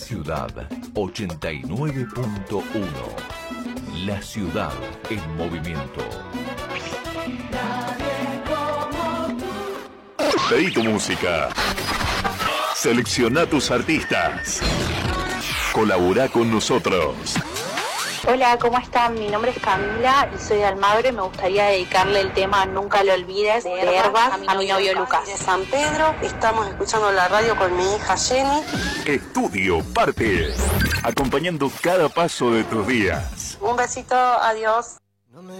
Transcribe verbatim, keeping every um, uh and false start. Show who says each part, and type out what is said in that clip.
Speaker 1: Ciudad ochenta y nueve punto uno. La ciudad en movimiento. Pedí tu música. Selecciona tus artistas. Colabora con nosotros.
Speaker 2: Hola, ¿cómo están? Mi nombre es Camila y soy de Almagro y me gustaría dedicarle el tema Nunca lo olvides de Herbas a mi novio Lucas.
Speaker 3: De San Pedro, estamos escuchando la radio con mi hija Jenny.
Speaker 1: Estudio Parte, acompañando cada paso de tus días.
Speaker 3: Un besito, adiós.